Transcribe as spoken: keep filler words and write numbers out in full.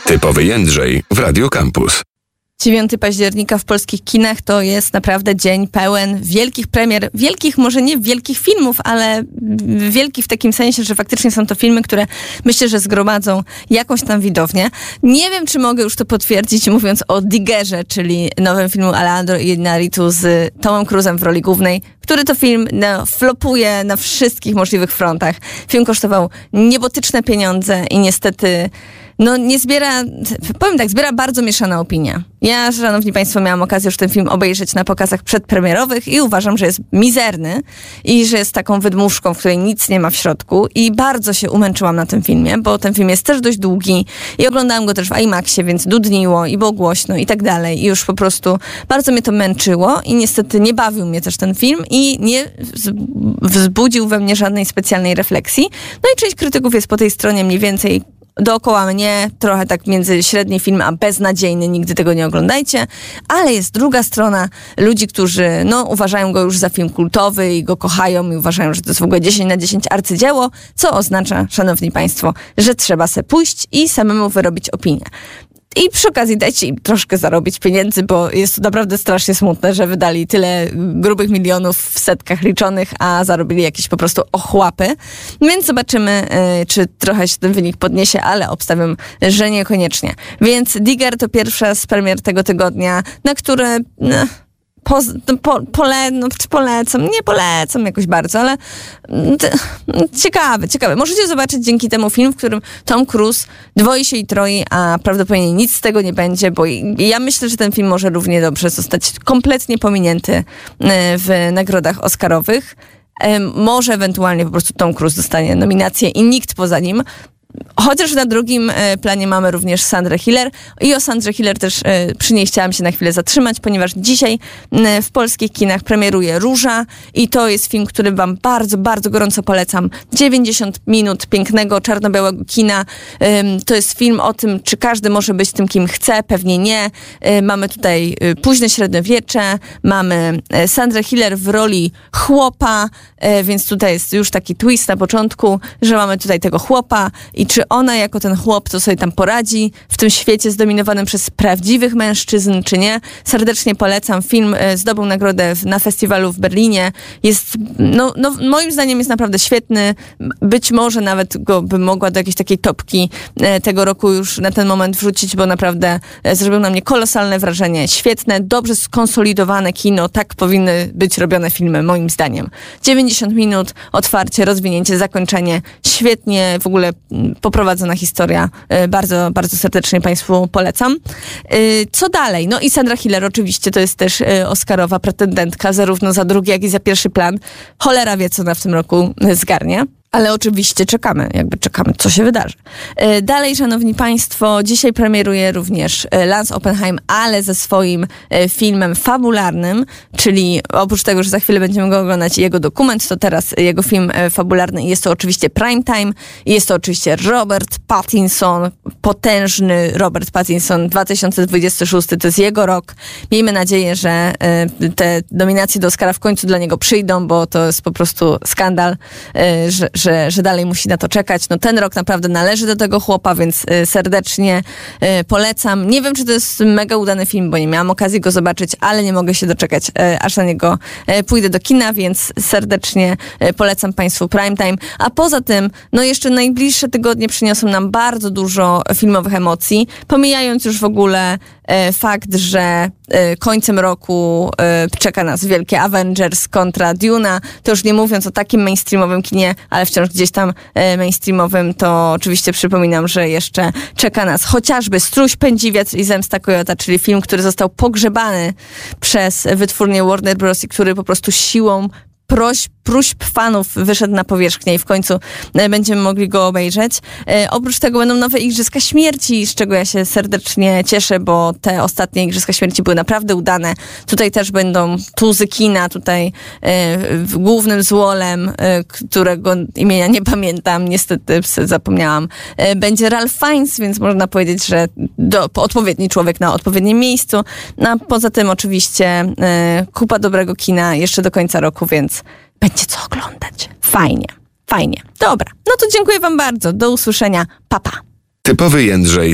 Typowy Jędrzej w Radio Campus. dziewiątego października w polskich kinach to jest naprawdę dzień pełen wielkich premier, wielkich, może nie wielkich filmów, ale wielkich w takim sensie, że faktycznie są to filmy, które myślę, że zgromadzą jakąś tam widownię. Nie wiem, czy mogę już to potwierdzić, mówiąc o Diggerze, czyli nowym filmu Alejandro Iñárritu z Tomem Cruise'em w roli głównej, który to film no, flopuje na wszystkich możliwych frontach. Film kosztował niebotyczne pieniądze i niestety no nie zbiera, powiem tak, zbiera bardzo mieszana opinia. Ja, szanowni państwo, miałam okazję już ten film obejrzeć na pokazach przedpremierowych i uważam, że jest mizerny i że jest taką wydmuszką, w której nic nie ma w środku i bardzo się umęczyłam na tym filmie, bo ten film jest też dość długi i oglądałam go też w IMAXie, więc dudniło i było głośno i tak dalej i już po prostu bardzo mnie to męczyło i niestety nie bawił mnie też ten film i nie wzbudził we mnie żadnej specjalnej refleksji. No i część krytyków jest po tej stronie mniej więcej dookoła mnie, trochę tak między średni film a beznadziejny, nigdy tego nie oglądajcie, ale jest druga strona ludzi, którzy no, uważają go już za film kultowy i go kochają i uważają, że to jest w ogóle dziesięć na dziesięć arcydzieło, co oznacza, szanowni państwo, że trzeba se pójść i samemu wyrobić opinię. I przy okazji dajcie im troszkę zarobić pieniędzy, bo jest to naprawdę strasznie smutne, że wydali tyle grubych milionów w setkach liczonych, a zarobili jakieś po prostu ochłapy. Więc zobaczymy, czy trochę się ten wynik podniesie, ale obstawiam, że niekoniecznie. Więc Digger to pierwsza z premier tego tygodnia, na które... No, Po, po, pole, no, czy polecam? Nie polecam jakoś bardzo, ale t, ciekawe, ciekawe. Możecie zobaczyć dzięki temu film, w którym Tom Cruise dwoi się i troi, a prawdopodobnie nic z tego nie będzie, bo ja myślę, że ten film może równie dobrze zostać kompletnie pominięty w nagrodach oscarowych. Może ewentualnie po prostu Tom Cruise dostanie nominację i nikt poza nim. Chociaż na drugim planie mamy również Sandrę Hüller i o Sandrze Hüller też przy niej chciałam się na chwilę zatrzymać, ponieważ dzisiaj w polskich kinach premieruje Róża i to jest film, który wam bardzo, bardzo gorąco polecam. dziewięćdziesiąt minut pięknego, czarno-białego kina. To jest film o tym, czy każdy może być tym, kim chce, pewnie nie. Mamy tutaj późne średniowiecze, mamy Sandrę Hüller w roli chłopa, więc tutaj jest już taki twist na początku, że mamy tutaj tego chłopa i czy ona jako ten chłop to sobie tam poradzi w tym świecie zdominowanym przez prawdziwych mężczyzn, czy nie. Serdecznie polecam. Film zdobył nagrodę na festiwalu w Berlinie. Jest, no, no moim zdaniem jest naprawdę świetny. Być może nawet go bym mogła do jakiejś takiej topki tego roku już na ten moment wrzucić, bo naprawdę zrobił na mnie kolosalne wrażenie. Świetne, dobrze skonsolidowane kino. Tak powinny być robione filmy, moim zdaniem. dziewięćdziesiąt minut, otwarcie, rozwinięcie, zakończenie. Świetnie w ogóle poprowadzona historia. Bardzo, bardzo serdecznie państwu polecam. Co dalej? No i Sandra Hüller oczywiście to jest też oscarowa pretendentka zarówno za drugi, jak i za pierwszy plan. Cholera wie, co ona w tym roku zgarnie. Ale oczywiście czekamy, jakby czekamy, co się wydarzy. Dalej, szanowni państwo, dzisiaj premieruje również Lance Oppenheim, ale ze swoim filmem fabularnym, czyli oprócz tego, że za chwilę będziemy go oglądać jego dokument, to teraz jego film fabularny i jest to oczywiście Prime Time i jest to oczywiście Robert Pattinson, potężny Robert Pattinson, dwa tysiące dwudziesty szósty, to jest jego rok. Miejmy nadzieję, że te nominacje do Oscara w końcu dla niego przyjdą, bo to jest po prostu skandal, że Że, że dalej musi na to czekać. No ten rok naprawdę należy do tego chłopa, więc y, serdecznie y, polecam. Nie wiem, czy to jest mega udany film, bo nie miałam okazji go zobaczyć, ale nie mogę się doczekać, y, aż na niego y, pójdę do kina, więc serdecznie y, polecam państwu Prime Time. A poza tym, no jeszcze najbliższe tygodnie przyniosą nam bardzo dużo filmowych emocji, pomijając już w ogóle y, fakt, że y, końcem roku y, czeka nas wielkie Avengers kontra Duna. To już nie mówiąc o takim mainstreamowym kinie, ale wciąż gdzieś tam e, mainstreamowym, to oczywiście przypominam, że jeszcze czeka nas chociażby Struś, Pędziwiec i Zemsta Kojota, czyli film, który został pogrzebany przez wytwórnię Warner Bros. I który po prostu siłą prośb, próśb fanów wyszedł na powierzchnię i w końcu e, będziemy mogli go obejrzeć. E, oprócz tego będą nowe Igrzyska Śmierci, z czego ja się serdecznie cieszę, bo te ostatnie Igrzyska Śmierci były naprawdę udane. Tutaj też będą tuzy kina, tutaj e, głównym złolem, e, którego imienia nie pamiętam, niestety zapomniałam, e, będzie Ralph Fiennes, więc można powiedzieć, że do, odpowiedni człowiek na odpowiednim miejscu. No, a poza tym oczywiście e, kupa dobrego kina jeszcze do końca roku, więc będzie co oglądać. Fajnie, fajnie. Dobra, no to dziękuję wam bardzo. Do usłyszenia. Pa, pa. Typowy Jędrzej